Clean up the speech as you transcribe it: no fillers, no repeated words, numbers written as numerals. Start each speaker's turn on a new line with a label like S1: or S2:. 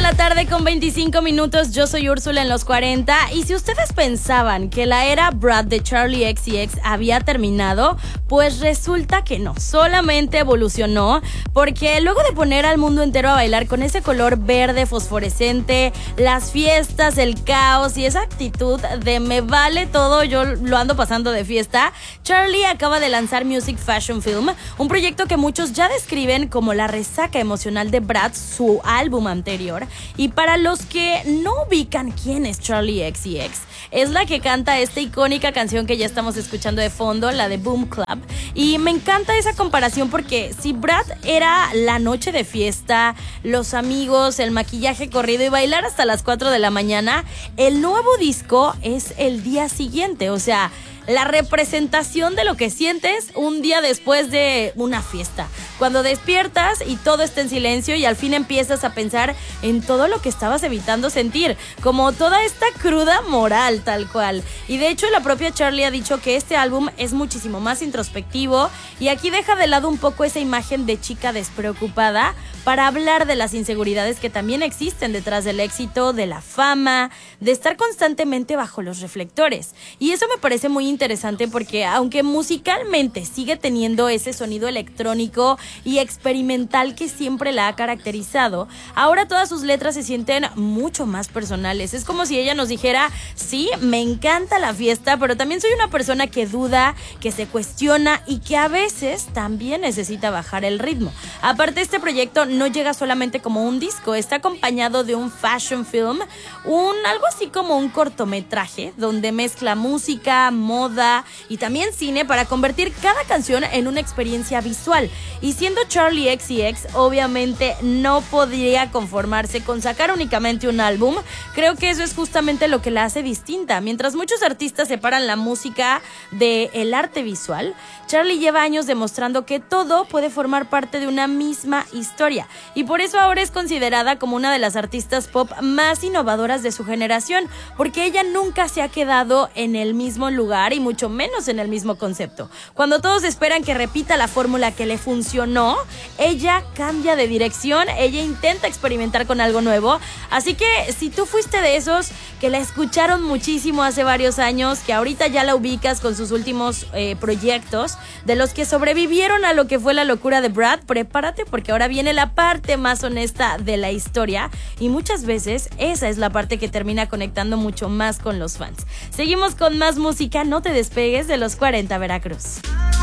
S1: la tarde con 25 minutos, yo soy Úrsula en los 40 y si ustedes pensaban que la era Brad de Charli XCX había terminado, pues resulta que no, solamente evolucionó porque luego de poner al mundo entero a bailar con ese color verde fosforescente, las fiestas, el caos y esa actitud de me vale todo, yo lo ando pasando de fiesta, Charli acaba de lanzar Music Fashion Film, un proyecto que muchos ya describen como la resaca emocional de Brad, su álbum anterior. Y para los que no ubican quién es Charli XCX, es la que canta esta icónica canción que ya estamos escuchando de fondo, la de Boom Club. Y me encanta esa comparación porque si Brad era la noche de fiesta, los amigos, el maquillaje corrido y bailar hasta las 4 de la mañana, el nuevo disco es el día siguiente, o sea, la representación de lo que sientes un día después de una fiesta. Cuando despiertas y todo está en silencio y al fin empiezas a pensar en todo lo que estabas evitando sentir, como toda esta cruda moral tal cual. Y de hecho la propia Charli ha dicho que este álbum es muchísimo más introspectivo y aquí deja de lado un poco esa imagen de chica despreocupada para hablar de las inseguridades que también existen detrás del éxito, de la fama, de estar constantemente bajo los reflectores. Y eso me parece muy interesante porque aunque musicalmente sigue teniendo ese sonido electrónico y experimental que siempre la ha caracterizado, ahora todas sus letras se sienten mucho más personales. Es como si ella nos dijera, sí, me encanta la fiesta, pero también soy una persona que duda, que se cuestiona y que a veces también necesita bajar el ritmo. Aparte, este proyecto no llega solamente como un disco, está acompañado de un fashion film, algo así como un cortometraje donde mezcla música, moda y también cine para convertir cada canción en una experiencia visual. Y siendo Charli XCX, obviamente no podría conformarse con sacar únicamente un álbum. Creo que eso es justamente lo que la hace distinta. Mientras muchos artistas separan la música del arte visual, Charli lleva años demostrando que todo puede formar parte de una misma historia. Y por eso ahora es considerada como una de las artistas pop más innovadoras de su generación, porque ella nunca se ha quedado en el mismo lugar y mucho menos en el mismo concepto. Cuando todos esperan que repita la fórmula que le funcionó, ella cambia de dirección, ella intenta experimentar con algo nuevo. Así que si tú fuiste de esos que la escucharon muchísimo hace varios años, que ahorita ya la ubicas con sus últimos proyectos, de los que sobrevivieron a lo que fue la locura de Brad, prepárate porque ahora viene la parte más honesta de la historia y muchas veces esa es la parte que termina conectando mucho más con los fans. Seguimos con más música, no te despegues de los 40 Veracruz.